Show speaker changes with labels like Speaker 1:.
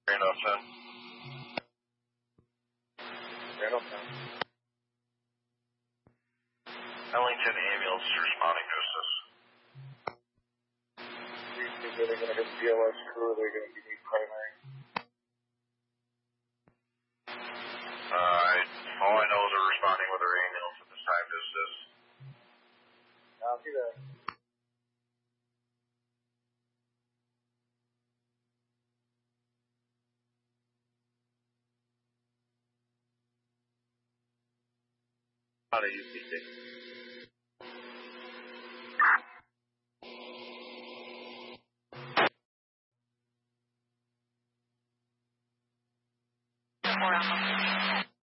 Speaker 1: Randolph 10.
Speaker 2: Randolph 10.
Speaker 1: Ellington ambulance is responding to assist.
Speaker 2: Are they going to hit BLS crew or are they going to be primary?
Speaker 1: All I know is they're responding with their ambulance at this time to assist.
Speaker 2: Copy that.
Speaker 1: Out of UC6.